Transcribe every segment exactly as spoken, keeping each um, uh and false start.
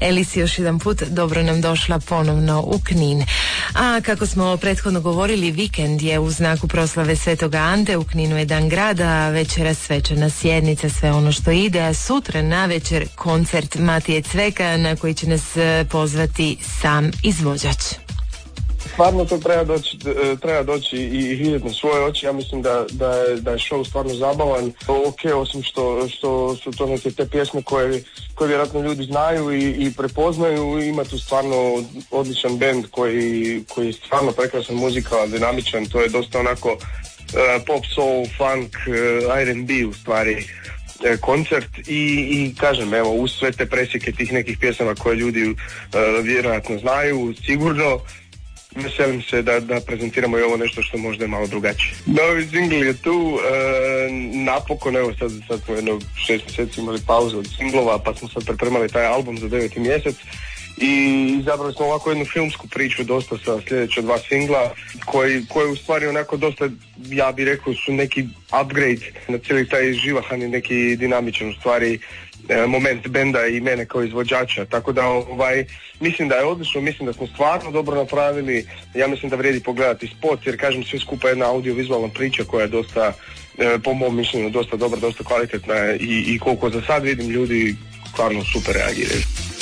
Elis, još jedan put dobro nam došla ponovno u Knin. A kako smo prethodno govorili, vikend je u znaku proslave Svetoga Ante, u Kninu je dan grada, večera svečana sjednica, sve ono što ide, a sutra navečer koncert Matije Cveka na koji će nas pozvati sam izvođač. Stvarno to treba doći, treba doći i vidjeti na svoje oči. Ja mislim da, da, je, da je show stvarno zabavan. Ok, osim što, što su to neke te pjesme koje, koje vjerojatno ljudi znaju i, i prepoznaju. Ima tu stvarno odličan band koji, koji je stvarno prekrasan muzika, dinamičan. To je dosta onako uh, pop, soul, funk, uh, R and B u stvari koncert i, i kažem, evo, uz sve te presjeke tih nekih pjesama koje ljudi uh, vjerojatno znaju, sigurno veselim se da, da prezentiramo i ovo nešto što možda je malo drugačije. Novi singl je tu, e, napokon, evo sad, sad smo jedno šest mjeseci imali pauzu od singlova, pa smo sad pripremali taj album za deveti mjesec i izabrali smo ovako jednu filmsku priču dosta sa sljedeća dva singla koji, koji u stvari onako dosta, ja bih rekao, su neki upgrade na cijeli taj živahan i neki dinamičan u stvari moment benda i mene kao izvođača, tako da ovaj, mislim da je odlično, mislim da smo stvarno dobro napravili, ja mislim da vrijedi pogledati spot, jer kažem sve skupa jedna audiovizualna priča koja je dosta, po mom mišljenju, dosta dobra, dosta kvalitetna i, i koliko za sad vidim ljudi stvarno super reagiraju.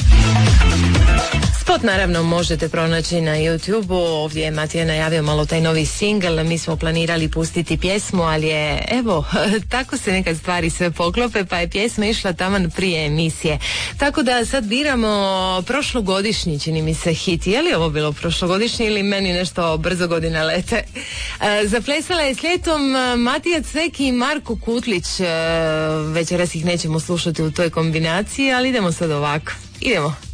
Spot naravno možete pronaći na YouTube-u, ovdje je Matija najavio malo taj novi singl, mi smo planirali pustiti pjesmu, ali je, evo, tako se nekad stvari sve poklope, pa je pjesma išla taman prije emisije. Tako da sad biramo prošlogodišnji, čini mi se, hit. Je li ovo bilo prošlogodišnji ili meni nešto brzo godine lete? E, zaplesala je s ljetom Matija Cvek i Marko Kutlić, e, večeras ih nećemo slušati u toj kombinaciji, ali idemo sad ovako. Idemo.